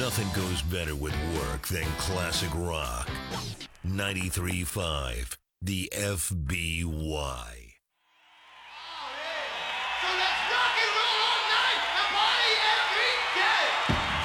Nothing goes better with work than classic rock. 93.5, the FBY. So let's rock and roll!